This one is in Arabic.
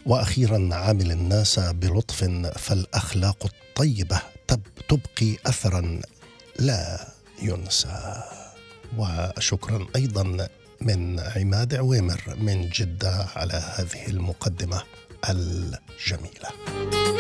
وأخيرا عامل الناس بلطف، فالأخلاق الطيبة تبقي أثرا لا ينسى. وشكرا أيضا من عماد عويمر من جدة على هذه المقدمة الجميلة.